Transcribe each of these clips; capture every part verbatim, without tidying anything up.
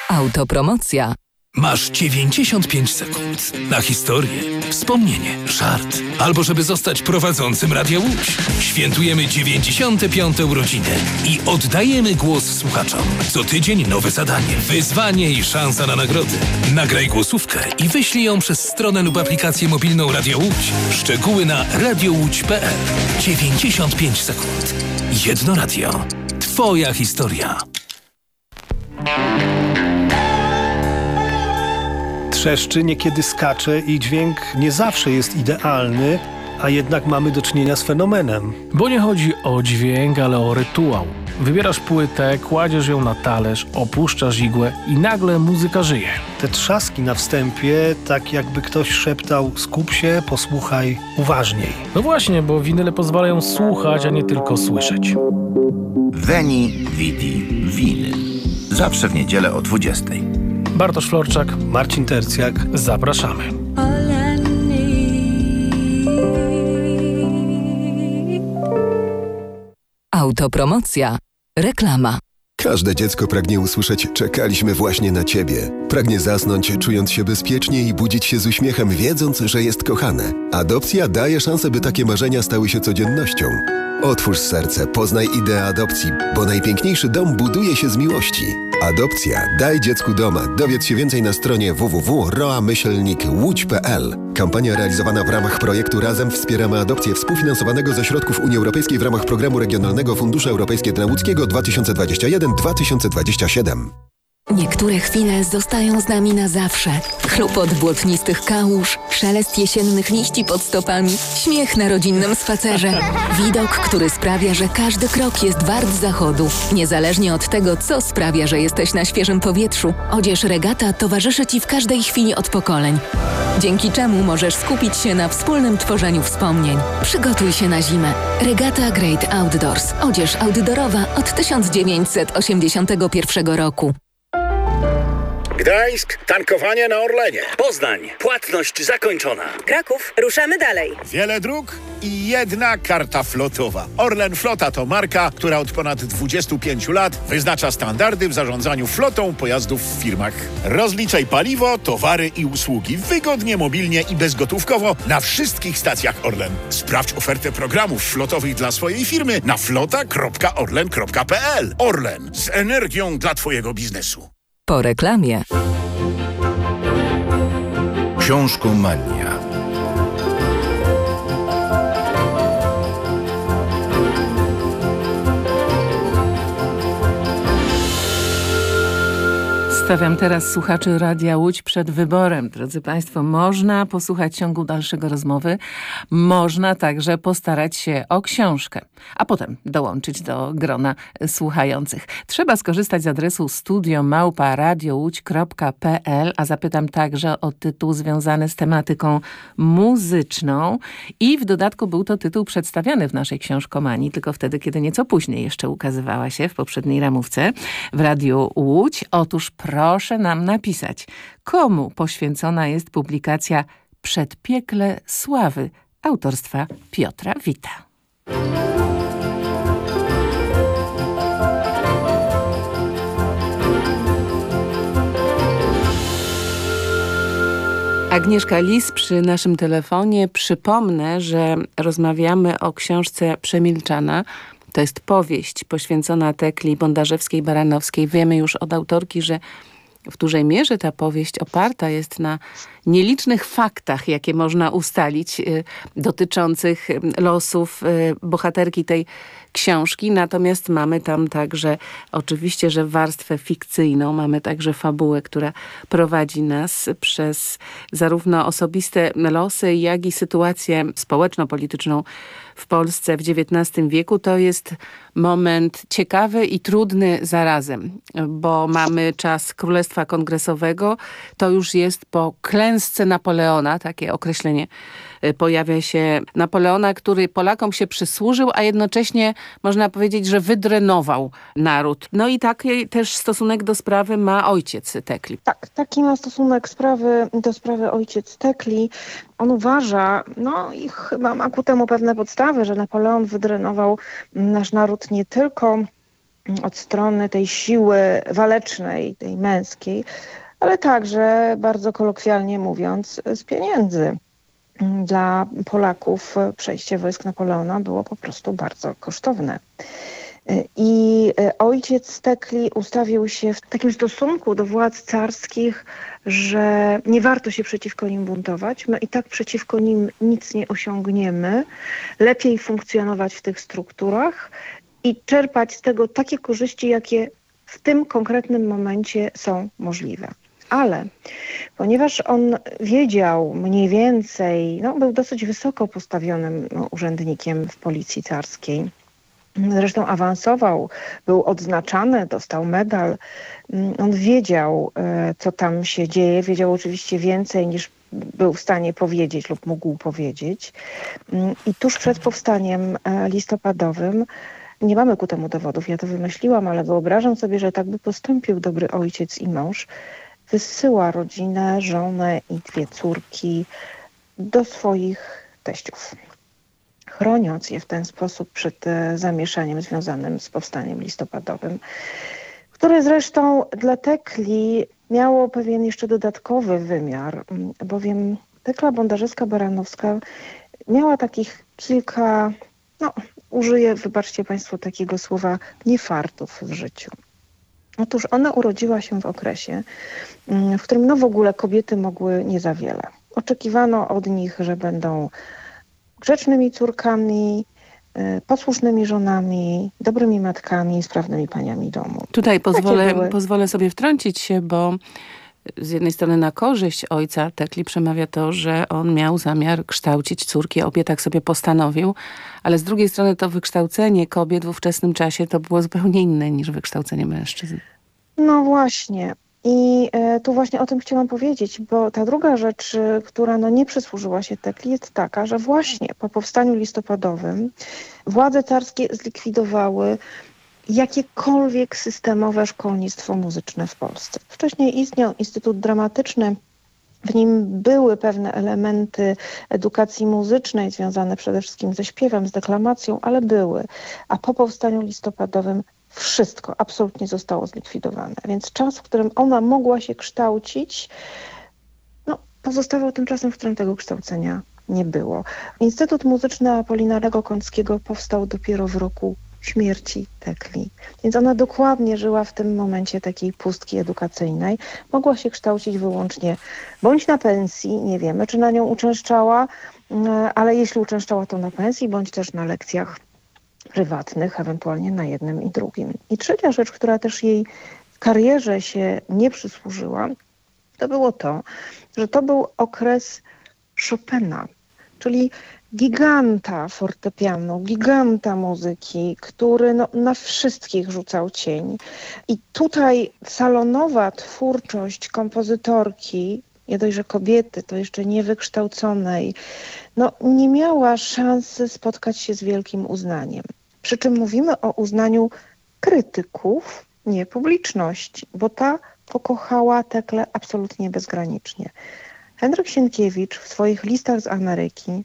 Autopromocja. Masz dziewięćdziesiąt pięć sekund na historię, wspomnienie, żart albo żeby zostać prowadzącym Radia Łódź. Świętujemy dziewięćdziesiąte piąte urodziny i oddajemy głos słuchaczom. Co tydzień nowe zadanie, wyzwanie i szansa na nagrody. Nagraj głosówkę i wyślij ją przez stronę lub aplikację mobilną Radia Łódź. Szczegóły na radiołódź kropka pe el. dziewięćdziesiąt pięć sekund. Jedno radio. Twoja historia. Trzeszczy, niekiedy skacze i dźwięk nie zawsze jest idealny, a jednak mamy do czynienia z fenomenem. Bo nie chodzi o dźwięk, ale o rytuał. Wybierasz płytę, kładziesz ją na talerz, opuszczasz igłę i nagle muzyka żyje. Te trzaski na wstępie, tak jakby ktoś szeptał: skup się, posłuchaj uważniej. No właśnie, bo winyle pozwalają słuchać, a nie tylko słyszeć. Veni, Vidi, Winyl. Zawsze w niedzielę o dwudziestej. Bartosz Florczak, Marcin Tercjak. Zapraszamy. Autopromocja. Reklama. Każde dziecko pragnie usłyszeć: czekaliśmy właśnie na ciebie. Pragnie zasnąć, czując się bezpiecznie i budzić się z uśmiechem, wiedząc, że jest kochane. Adopcja daje szansę, by takie marzenia stały się codziennością. Otwórz serce, poznaj ideę adopcji, bo najpiękniejszy dom buduje się z miłości. Adopcja. Daj dziecku doma. Dowiedz się więcej na stronie w w w kropka roa myślnik łódź kropka pe el. Kampania realizowana w ramach projektu Razem wspieramy adopcję, współfinansowanego ze środków Unii Europejskiej w ramach Programu Regionalnego Fundusze Europejskie dla Łódzkiego dwa tysiące dwudziesty pierwszy do dwa tysiące dwudziestego siódmego. Niektóre chwile zostają z nami na zawsze. Chlupot błotnistych kałuż, szelest jesiennych liści pod stopami, śmiech na rodzinnym spacerze. Widok, który sprawia, że każdy krok jest wart zachodu. Niezależnie od tego, co sprawia, że jesteś na świeżym powietrzu, odzież Regata towarzyszy Ci w każdej chwili od pokoleń. Dzięki czemu możesz skupić się na wspólnym tworzeniu wspomnień. Przygotuj się na zimę. Regata Great Outdoors. Odzież outdoorowa od tysiąc dziewięćset osiemdziesiątego pierwszego roku. Gdańsk, tankowanie na Orlenie. Poznań, płatność zakończona. Kraków, ruszamy dalej. Wiele dróg i jedna karta flotowa. Orlen Flota to marka, która od ponad dwudziestu pięciu lat wyznacza standardy w zarządzaniu flotą pojazdów w firmach. Rozliczaj paliwo, towary i usługi wygodnie, mobilnie i bezgotówkowo na wszystkich stacjach Orlen. Sprawdź ofertę programów flotowych dla swojej firmy na flota kropka orlen kropka pe el. Orlen, z energią dla Twojego biznesu. Po reklamie. Książkomania. Stawiam teraz słuchaczy Radia Łódź przed wyborem. Drodzy Państwo, można posłuchać ciągu dalszego rozmowy, można także postarać się o książkę, a potem dołączyć do grona słuchających. Trzeba skorzystać z adresu studio małpa radiołódź kropka pe el, a zapytam także o tytuł związany z tematyką muzyczną i w dodatku był to tytuł przedstawiany w naszej książkomanii, tylko wtedy, kiedy nieco później jeszcze ukazywała się w poprzedniej ramówce w Radiu Łódź. Otóż proszę nam napisać, komu poświęcona jest publikacja Przedpiekle Sławy autorstwa Piotra Wita. Agnieszka Lis przy naszym telefonie. Przypomnę, że rozmawiamy o książce Przemilczana. To jest powieść poświęcona Tekli Bondarzewskiej-Baranowskiej. Wiemy już od autorki, że w dużej mierze ta powieść oparta jest na nielicznych faktach, jakie można ustalić, y, dotyczących losów y, bohaterki tej książki. Natomiast mamy tam także oczywiście, że warstwę fikcyjną. Mamy także fabułę, która prowadzi nas przez zarówno osobiste losy, jak i sytuację społeczno-polityczną w Polsce w dziewiętnastym wieku. To jest moment ciekawy i trudny zarazem, bo mamy czas Królestwa Kongresowego. To już jest po klęsce Napoleona, takie określenie pojawia się Napoleona, który Polakom się przysłużył, a jednocześnie można powiedzieć, że wydrenował naród. No i taki też stosunek do sprawy ma ojciec Tekli. Tak, taki ma stosunek sprawy, do sprawy ojciec Tekli. On uważa, no i chyba ma ku temu pewne podstawy, że Napoleon wydrenował nasz naród nie tylko od strony tej siły walecznej, tej męskiej, ale także, bardzo kolokwialnie mówiąc, z pieniędzy. Dla Polaków przejście wojsk Napoleona było po prostu bardzo kosztowne. I ojciec Tekli ustawił się w takim stosunku do władz carskich, że nie warto się przeciwko nim buntować. My i tak przeciwko nim nic nie osiągniemy. Lepiej funkcjonować w tych strukturach i czerpać z tego takie korzyści, jakie w tym konkretnym momencie są możliwe. Ale ponieważ on wiedział mniej więcej, no, był dosyć wysoko postawionym no, urzędnikiem w policji carskiej, zresztą awansował, był odznaczany, dostał medal. On wiedział, co tam się dzieje, wiedział oczywiście więcej niż był w stanie powiedzieć lub mógł powiedzieć. I tuż przed powstaniem listopadowym, nie mamy ku temu dowodów, ja to wymyśliłam, ale wyobrażam sobie, że tak by postąpił dobry ojciec i mąż, wysyła rodzinę, żonę i dwie córki do swoich teściów, chroniąc je w ten sposób przed zamieszaniem związanym z powstaniem listopadowym, które zresztą dla Tekli miało pewien jeszcze dodatkowy wymiar, bowiem Tekla Bondarzewska-Baranowska miała takich kilka, no użyję, wybaczcie Państwo takiego słowa, niefartów w życiu. Otóż ona urodziła się w okresie, w którym no w ogóle kobiety mogły nie za wiele. Oczekiwano od nich, że będą grzecznymi córkami, posłusznymi żonami, dobrymi matkami, sprawnymi paniami domu. Tutaj pozwolę, pozwolę sobie wtrącić się, bo z jednej strony na korzyść ojca Tekli przemawia to, że on miał zamiar kształcić córki, obie tak sobie postanowił, ale z drugiej strony to wykształcenie kobiet w ówczesnym czasie to było zupełnie inne niż wykształcenie mężczyzn. No właśnie. I e, tu właśnie o tym chciałam powiedzieć, bo ta druga rzecz, która no nie przysłużyła się Tekli, jest taka, że właśnie po powstaniu listopadowym władze carskie zlikwidowały jakiekolwiek systemowe szkolnictwo muzyczne w Polsce. Wcześniej istniał Instytut Dramatyczny, w nim były pewne elementy edukacji muzycznej związane przede wszystkim ze śpiewem, z deklamacją, ale były. A po powstaniu listopadowym wszystko absolutnie zostało zlikwidowane. Więc czas, w którym ona mogła się kształcić, no, pozostawał tym czasem, w którym tego kształcenia nie było. Instytut Muzyczny Apolinarego Kąckiego powstał dopiero w roku śmierci Tekli. Więc ona dokładnie żyła w tym momencie takiej pustki edukacyjnej. Mogła się kształcić wyłącznie bądź na pensji, nie wiemy, czy na nią uczęszczała, ale jeśli uczęszczała, to na pensji, bądź też na lekcjach prywatnych, ewentualnie na jednym i drugim. I trzecia rzecz, która też jej w karierze się nie przysłużyła, to było to, że to był okres Chopina, czyli giganta fortepianu, giganta muzyki, który no, na wszystkich rzucał cień. I tutaj salonowa twórczość kompozytorki, nie dość, że kobiety, to jeszcze niewykształconej, no nie miała szansy spotkać się z wielkim uznaniem. Przy czym mówimy o uznaniu krytyków, nie publiczności, bo ta pokochała Teklę absolutnie bezgranicznie. Henryk Sienkiewicz w swoich listach z Ameryki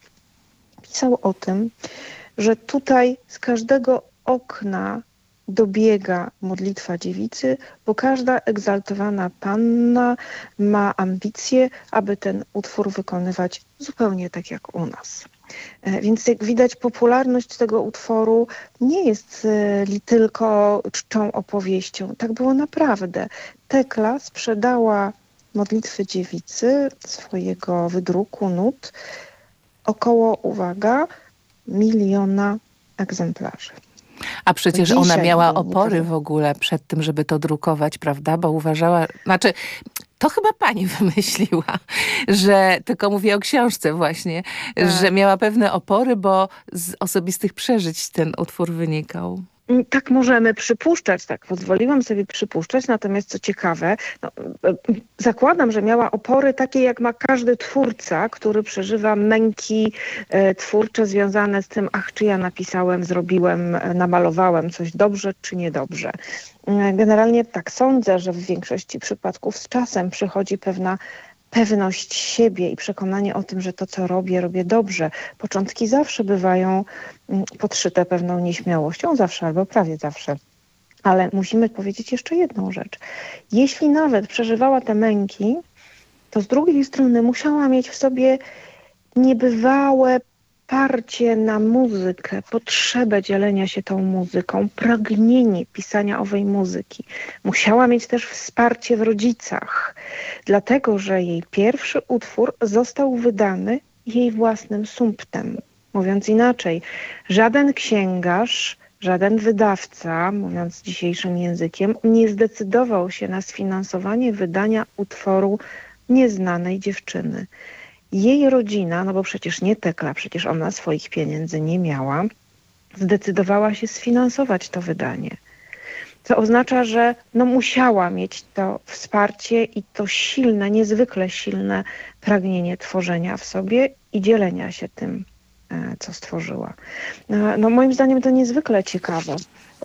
pisał o tym, że tutaj z każdego okna dobiega modlitwa dziewicy, bo każda egzaltowana panna ma ambicje, aby ten utwór wykonywać zupełnie tak jak u nas. Więc jak widać, popularność tego utworu nie jest li tylko czczą opowieścią. Tak było naprawdę. Tekla sprzedała modlitwy dziewicy, swojego wydruku nut, około, uwaga, miliona egzemplarzy. A przecież Dzisiaj ona miała nie opory powiem. w ogóle przed tym, żeby to drukować, prawda? Bo uważała, znaczy to chyba pani wymyśliła, że, tylko mówię o książce właśnie, Tak. że miała pewne opory, bo z osobistych przeżyć ten utwór wynikał. Tak możemy przypuszczać, tak, pozwoliłam sobie przypuszczać, natomiast co ciekawe, no, zakładam, że miała opory takie, jak ma każdy twórca, który przeżywa męki e, twórcze związane z tym, ach, czy ja napisałem, zrobiłem, e, namalowałem coś dobrze, czy niedobrze. E, generalnie tak sądzę, że w większości przypadków z czasem przychodzi pewna pewność siebie i przekonanie o tym, że to, co robię, robię dobrze. Początki zawsze bywają podszyte pewną nieśmiałością, zawsze albo prawie zawsze. Ale musimy powiedzieć jeszcze jedną rzecz. Jeśli nawet przeżywała te męki, to z drugiej strony musiała mieć w sobie niebywałe parcie na muzykę, potrzebę dzielenia się tą muzyką, pragnienie pisania owej muzyki. Musiała mieć też wsparcie w rodzicach, dlatego że jej pierwszy utwór został wydany jej własnym sumptem. Mówiąc inaczej, żaden księgarz, żaden wydawca, mówiąc dzisiejszym językiem, nie zdecydował się na sfinansowanie wydania utworu nieznanej dziewczyny. Jej rodzina, no bo przecież nie Tekla, przecież ona swoich pieniędzy nie miała, zdecydowała się sfinansować to wydanie. Co oznacza, że no musiała mieć to wsparcie i to silne, niezwykle silne pragnienie tworzenia w sobie i dzielenia się tym, co stworzyła. No moim zdaniem to niezwykle ciekawe,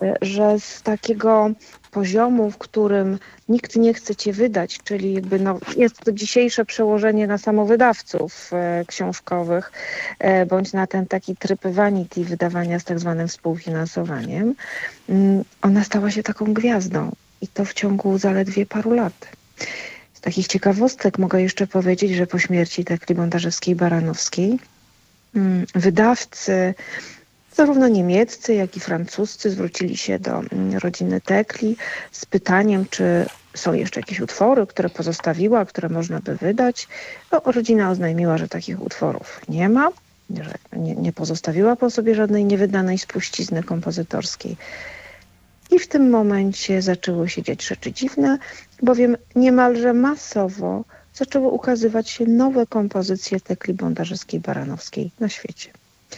że z takiego poziomu, w którym nikt nie chce cię wydać, czyli jakby no, jest to dzisiejsze przełożenie na samowydawców e, książkowych, e, bądź na ten taki tryb vanity wydawania z tak zwanym współfinansowaniem, mm, ona stała się taką gwiazdą i to w ciągu zaledwie paru lat. Z takich ciekawostek mogę jeszcze powiedzieć, że po śmierci Tekli Bondarzewskiej-Baranowskiej mm, wydawcy zarówno niemieccy, jak i francuscy zwrócili się do rodziny Tekli z pytaniem, czy są jeszcze jakieś utwory, które pozostawiła, które można by wydać. No, rodzina oznajmiła, że takich utworów nie ma, że nie, nie pozostawiła po sobie żadnej niewydanej spuścizny kompozytorskiej. I w tym momencie zaczęły się dziać rzeczy dziwne, bowiem niemalże masowo zaczęły ukazywać się nowe kompozycje Tekli Bondarzewskiej-Baranowskiej na świecie.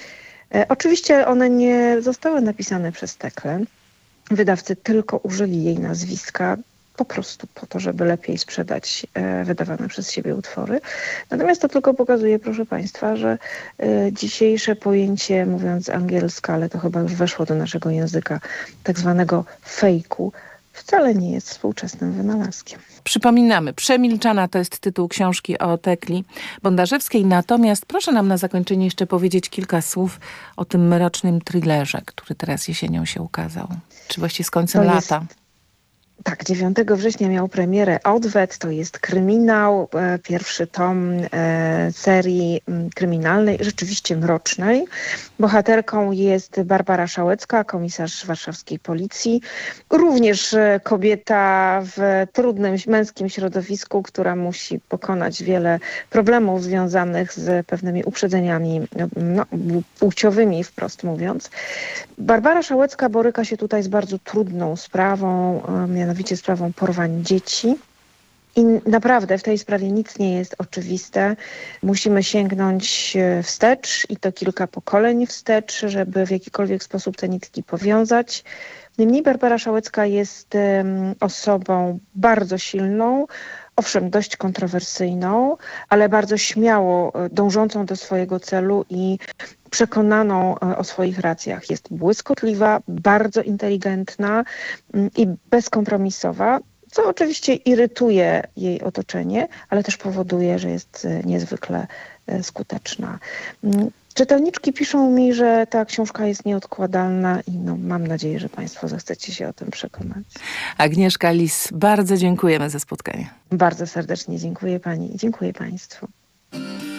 E, oczywiście one nie zostały napisane przez Teklę. Wydawcy tylko użyli jej nazwiska po prostu po to, żeby lepiej sprzedać e, wydawane przez siebie utwory. Natomiast to tylko pokazuje, proszę Państwa, że e, dzisiejsze pojęcie, mówiąc angielsko, ale to chyba już weszło do naszego języka, tak zwanego fejku, wcale nie jest współczesnym wynalazkiem. Przypominamy, Przemilczana to jest tytuł książki o Tekli Bondarzewskiej, natomiast proszę nam na zakończenie jeszcze powiedzieć kilka słów o tym mrocznym thrillerze, który teraz jesienią się ukazał, czy właściwie z końcem To lata. Jest... Tak, dziewiątego września miał premierę Odwet, to jest kryminał, e, pierwszy tom e, serii m, kryminalnej, rzeczywiście mrocznej. Bohaterką jest Barbara Szałecka, komisarz warszawskiej policji. Również e, kobieta w trudnym męskim środowisku, która musi pokonać wiele problemów związanych z pewnymi uprzedzeniami no, płciowymi, wprost mówiąc. Barbara Szałecka boryka się tutaj z bardzo trudną sprawą, e, mianowicie sprawą porwań dzieci. I naprawdę w tej sprawie nic nie jest oczywiste. Musimy sięgnąć wstecz i to kilka pokoleń wstecz, żeby w jakikolwiek sposób te nitki powiązać. Niemniej Barbara Szałecka jest um, osobą bardzo silną, owszem dość kontrowersyjną, ale bardzo śmiało dążącą do swojego celu i przekonaną o swoich racjach. Jest błyskotliwa, bardzo inteligentna i bezkompromisowa, co oczywiście irytuje jej otoczenie, ale też powoduje, że jest niezwykle skuteczna. Czytelniczki piszą mi, że ta książka jest nieodkładalna i no, mam nadzieję, że Państwo zechcecie się o tym przekonać. Agnieszka Lis, bardzo dziękujemy za spotkanie. Bardzo serdecznie dziękuję Pani i dziękuję Państwu.